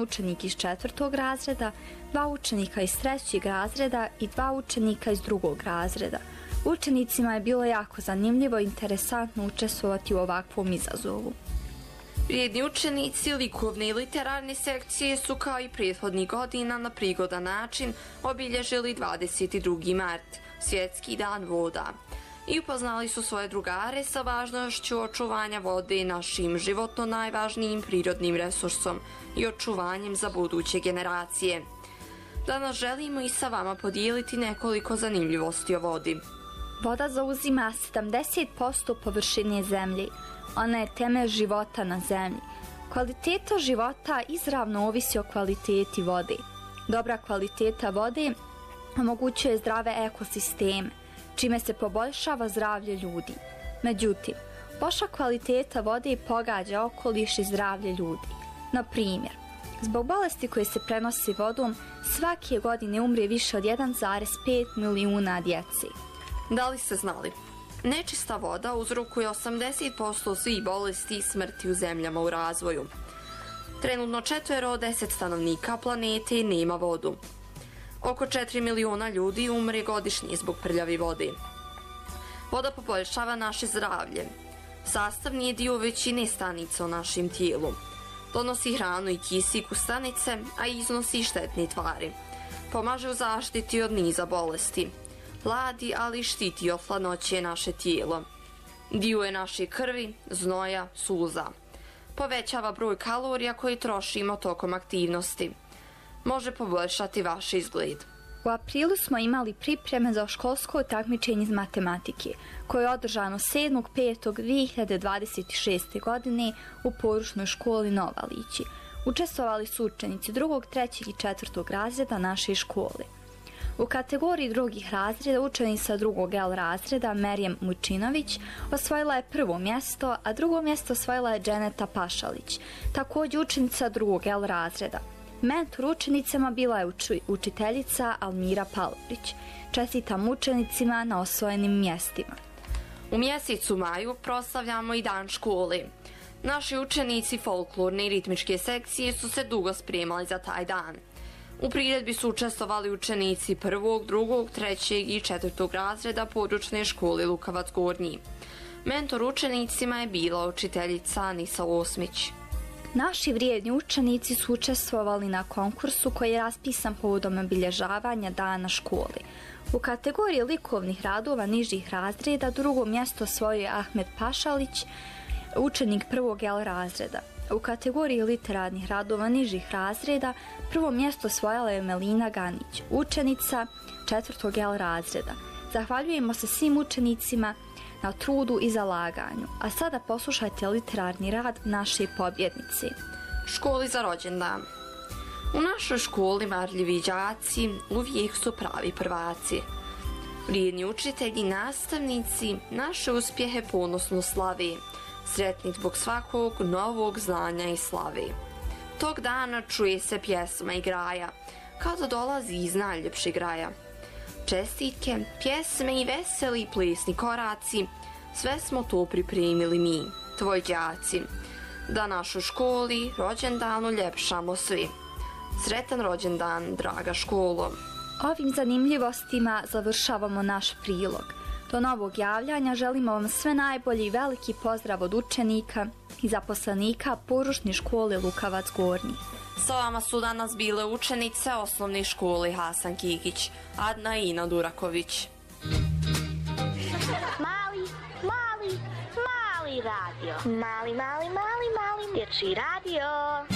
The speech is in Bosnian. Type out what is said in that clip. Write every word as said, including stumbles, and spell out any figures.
učenik iz četvrtog razreda, dva učenika iz trećeg razreda i dva učenika iz drugog razreda. Učenicima je bilo jako zanimljivo i interesantno učestvovati u ovakvom izazovu. Vrijedni učenici likovne i literarne sekcije su kao i prethodnih godina na prigodan način obilježili dvadeset drugi mart, Svjetski dan voda, i upoznali su svoje drugare sa važnošću očuvanja vode našim životno najvažnijim prirodnim resursom i očuvanjem za buduće generacije. Danas želimo i sa vama podijeliti nekoliko zanimljivosti o vodi. Voda zauzima sedamdeset posto površine zemlje. Ona je temelj života na zemlji. Kvaliteta života izravno ovisi o kvaliteti vode. Dobra kvaliteta vode omogućuje zdrave ekosisteme, čime se poboljšava zdravlje ljudi. Međutim, loša kvaliteta vode pogađa okoliš i zdravlje ljudi. Na primjer, zbog bolesti koje se prenosi vodom, svake godine umre više od jedan zarez pet milijuna djece. Da li ste znali? Nečista voda uzrokuje osamdeset posto svih bolesti i smrti u zemljama u razvoju. Trenutno četvero od deset stanovnika planete nema vodu. Oko četiri miliona ljudi umre godišnje zbog prljave vode. Voda poboljšava naše zdravlje. Sastavni je dio većine stanica u našem tijelu. Donosi hranu i kisik u stanice, a iznosi štetne tvari. Pomaže u zaštiti od niza bolesti. Hladi, ali štiti od hladnoće naše tijelo. Dio je naše krvi, znoja, suza. Povećava broj kalorija koje trošimo tokom aktivnosti. Može poboljšati vaš izgled. U aprilu smo imali pripreme za školsko takmičenje iz matematike, koje je održano sedmog petog dvije hiljade dvadeset šeste. godine u područnoj školi Novalići. Učestvovali su učenici drugog, trećeg i četvrtog razreda naše škole. U kategoriji drugih razreda učenica drugog L razreda Merijem Mučinović osvojila je prvo mjesto, a drugo mjesto osvojila je Dženeta Pašalić, također učenica drugog L razreda. Mentor učenicama bila je uči, učiteljica Almira Palović. Čestitam učenicima na osvojenim mjestima. U mjesecu maju proslavljamo i dan škole. Naši učenici folklorne i ritmičke sekcije su se dugo spremali za taj dan. U priredbi su učestvovali učenici prvog, drugog, trećeg i četvrtog razreda područne škole Lukavac Gornji. Mentor učenicima je bila učiteljica Anisa Osmić. Naši vrijedni učenici su učestvovali na konkursu koji je raspisan povodom obilježavanja dana škole. U kategoriji likovnih radova nižih razreda drugo mjesto osvojio je Ahmed Pašalić, učenik prvog L razreda. U kategoriji literarnih radova nižih razreda prvo mjesto osvojila je Melina Ganić, učenica četvrtog L razreda. Zahvaljujemo se svim učenicima na trudu i zalaganju. A sada poslušajte literarni rad naše pobjednice. Školi za rođendan. U našoj školi marljivi đaci uvijek su pravi prvaci. Vrijedni učitelji i nastavnici naše uspjehe ponosno slave, sretni zbog svakog novog znanja i slave. Tog dana čuje se pjesma i graja, kao da dolazi iz najljepšeg kraja. Čestitke, pjesme i veseli plesni koraci, sve smo to pripremili mi, tvoji đaci, da našoj školi rođendanu ljepšamo svi. Sretan rođendan, draga školo. Ovim zanimljivostima završavamo naš prilog. Do novog javljanja želimo vam sve najbolje i veliki pozdrav od učenika i zaposlenika područne škole Lukavac Gornji. Sa vama su danas bile učenice osnovne škole Hasan Kikić, Adna i Ina Duraković. Mali, mali, mali radio. Mali, mali, mali, mali dječji radio.